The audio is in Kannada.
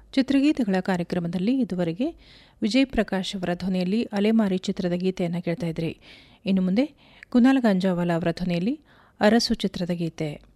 ಚಿತ್ರಗೀತೆಗಳ ಕಾರ್ಯಕ್ರಮದಲ್ಲಿ ಇದುವರೆಗೆ ವಿಜಯ್ ಪ್ರಕಾಶ್ ಅವರ ಧ್ವನಿಯಲ್ಲಿ ಅಲೆಮಾರಿ ಚಿತ್ರದ ಗೀತೆಯನ್ನು ಕೇಳ್ತಾ ಇದ್ರಿ. ಇನ್ನು ಮುಂದೆ ಕುನಾಲ್ ಗಂಜಾವಾಲ ಅವರ ಧ್ವನಿಯಲ್ಲಿ ಅರಸು ಚಿತ್ರದ ಗೀತೆ.